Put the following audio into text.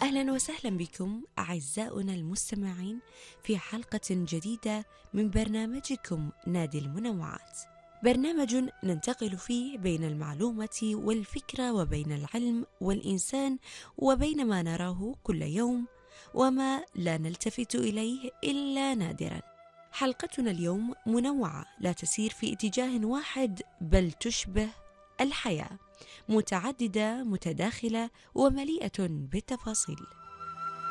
أهلا وسهلا بكم أعزاؤنا المستمعين في حلقة جديدة من برنامجكم نادي المنوعات، برنامج ننتقل فيه بين المعلومة والفكرة وبين العلم والإنسان وبين ما نراه كل يوم وما لا نلتفت إليه إلا نادرا. حلقتنا اليوم منوعة، لا تسير في اتجاه واحد بل تشبه الحياة، متعددة متداخلة ومليئة بالتفاصيل.